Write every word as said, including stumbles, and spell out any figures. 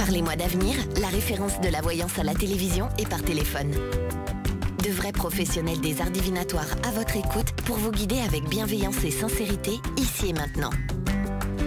Parlez-moi d'avenir, la référence de la voyance à la télévision et par téléphone. De vrais professionnels des arts divinatoires à votre écoute pour vous guider avec bienveillance et sincérité, ici et maintenant.